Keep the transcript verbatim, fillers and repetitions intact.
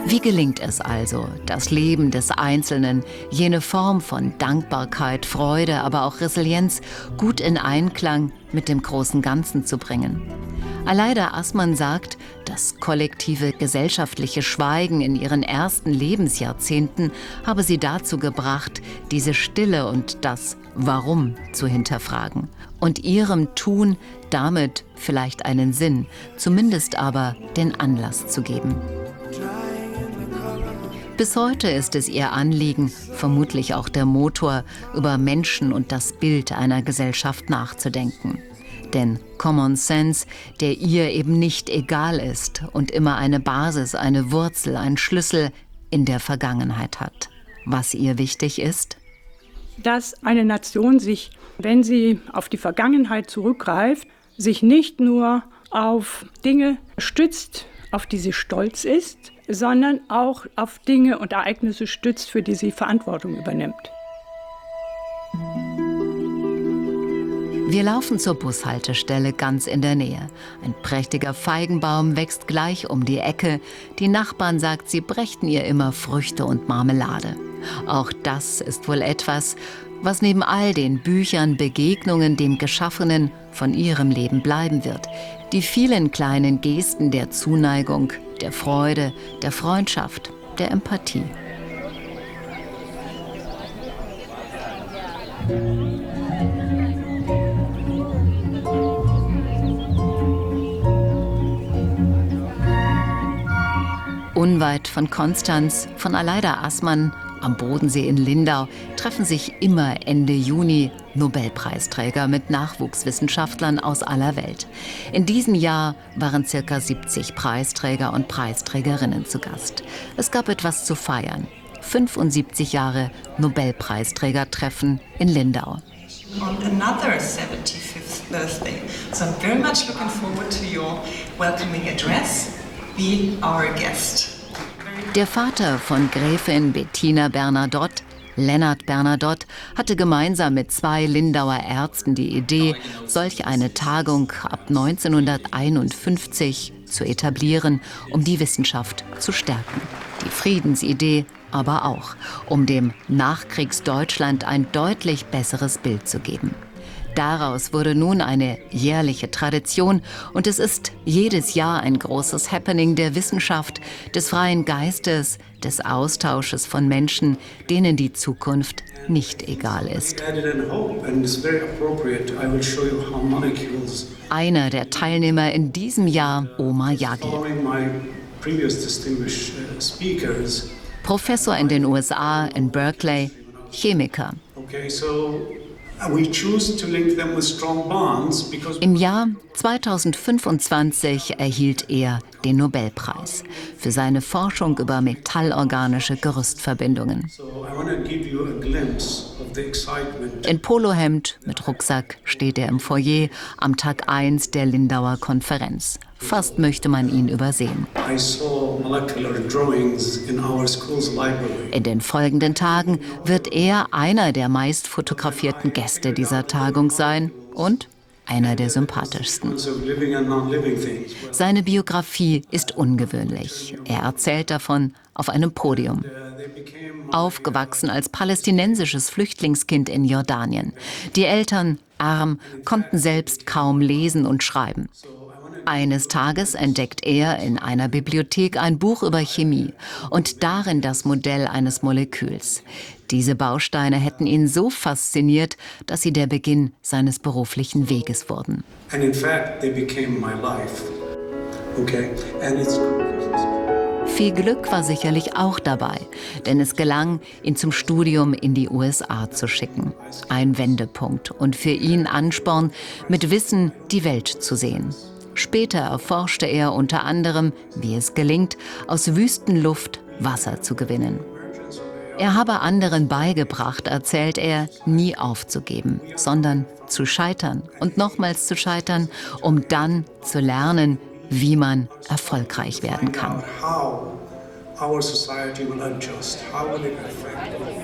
Wie gelingt es also, das Leben des Einzelnen, jene Form von Dankbarkeit, Freude, aber auch Resilienz gut in Einklang mit dem großen Ganzen zu bringen? Aleida Assmann sagt, das kollektive gesellschaftliche Schweigen in ihren ersten Lebensjahrzehnten habe sie dazu gebracht, diese Stille und das Warum zu hinterfragen und ihrem Tun damit vielleicht einen Sinn, zumindest aber den Anlass zu geben. Bis heute ist es ihr Anliegen, vermutlich auch der Motor, über Menschen und das Bild einer Gesellschaft nachzudenken. Denn Common Sense, der ihr eben nicht egal ist und immer eine Basis, eine Wurzel, einen Schlüssel in der Vergangenheit hat. Was ihr wichtig ist? Dass eine Nation sich, wenn sie auf die Vergangenheit zurückgreift, sich nicht nur auf Dinge stützt, auf die sie stolz ist, sondern auch auf Dinge und Ereignisse stützt, für die sie Verantwortung übernimmt. Wir laufen zur Bushaltestelle ganz in der Nähe. Ein prächtiger Feigenbaum wächst gleich um die Ecke. Die Nachbarn sagt, sie brächten ihr immer Früchte und Marmelade. Auch das ist wohl etwas, was neben all den Büchern, Begegnungen, dem Geschaffenen von ihrem Leben bleiben wird. Die vielen kleinen Gesten der Zuneigung, der Freude, der Freundschaft, der Empathie. Unweit von Konstanz, von Aleida Assmann, am Bodensee in Lindau, treffen sich immer Ende Juni Nobelpreisträger mit Nachwuchswissenschaftlern aus aller Welt. In diesem Jahr waren ca. siebzig Preisträger und Preisträgerinnen zu Gast. Es gab etwas zu feiern. fünfundsiebzig Jahre Nobelpreisträgertreffen in Lindau. On another seventy-fifth birthday. So I'm very much looking forward to your welcoming address. Be our guest. Der Vater von Gräfin Bettina Bernadotte, Lennart Bernadotte, hatte gemeinsam mit zwei Lindauer Ärzten die Idee, solch eine Tagung ab neunzehnhunderteinundfünfzig zu etablieren, um die Wissenschaft zu stärken. Die Friedensidee aber auch, um dem Nachkriegsdeutschland ein deutlich besseres Bild zu geben. Daraus wurde nun eine jährliche Tradition und es ist jedes Jahr ein großes Happening der Wissenschaft, des freien Geistes, des Austausches von Menschen, denen die Zukunft nicht egal ist. Einer der Teilnehmer in diesem Jahr, Omar Yaghi. Professor in den U S A, in Berkeley, Chemiker. Im Jahr zweitausendfünfundzwanzig erhielt er den Nobelpreis für seine Forschung über metallorganische Gerüstverbindungen. In Polohemd mit Rucksack steht er im Foyer am Tag eins der Lindauer Konferenz. Fast möchte man ihn übersehen. In den folgenden Tagen wird er einer der meist fotografierten Gäste dieser Tagung sein und einer der sympathischsten. Seine Biografie ist ungewöhnlich. Er erzählt davon auf einem Podium. Aufgewachsen als palästinensisches Flüchtlingskind in Jordanien. Die Eltern, arm, konnten selbst kaum lesen und schreiben. Eines Tages entdeckt er in einer Bibliothek ein Buch über Chemie und darin das Modell eines Moleküls. Diese Bausteine hätten ihn so fasziniert, dass sie der Beginn seines beruflichen Weges wurden. And in fact, they became my life. Okay? And it's Viel Glück war sicherlich auch dabei, denn es gelang, ihn zum Studium in die U S A zu schicken. Ein Wendepunkt und für ihn Ansporn, mit Wissen die Welt zu sehen. Später erforschte er unter anderem, wie es gelingt, aus Wüstenluft Wasser zu gewinnen. Er habe anderen beigebracht, erzählt er, nie aufzugeben, sondern zu scheitern und nochmals zu scheitern, um dann zu lernen, wie man erfolgreich werden kann. how our society will adjust, how will it affect